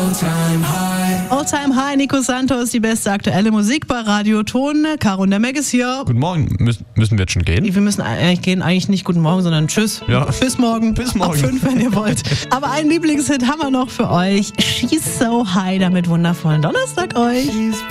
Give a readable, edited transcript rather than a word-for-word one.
All Time High, Nico Santos, die beste aktuelle Musik bei Radio Ton. Caro und der Meg ist hier. Guten Morgen. Müssen wir jetzt schon gehen? Wir müssen eigentlich gehen, eigentlich nicht guten Morgen, sondern tschüss. Ja. Bis morgen. Bis morgen. Ab 5, wenn ihr wollt. Aber einen Lieblingshit haben wir noch für euch. She's So High, damit wundervollen Donnerstag euch.